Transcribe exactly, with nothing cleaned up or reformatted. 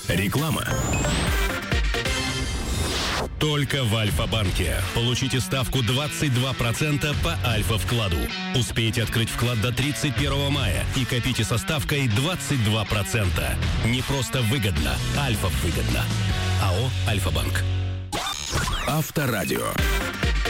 Реклама. Только в Альфа-банке. Получите ставку двадцать два процента по Альфа-вкладу. Успейте открыть вклад до тридцать первого мая и копите со ставкой двадцать два процента. Не просто выгодно, Альфа выгодно. АО «Альфа-банк». Авторадио.